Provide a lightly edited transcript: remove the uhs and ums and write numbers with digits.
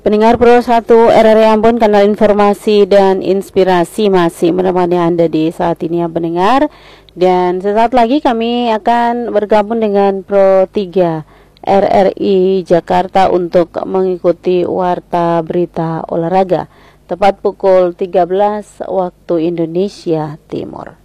Pendengar Pro 1 RRI Ambon, kanal informasi dan inspirasi masih menemani Anda di saat ini ya pendengar. Dan sesaat lagi kami akan bergabung dengan Pro 3 RRI Jakarta untuk mengikuti warta berita olahraga tepat pukul 13 waktu Indonesia Timur.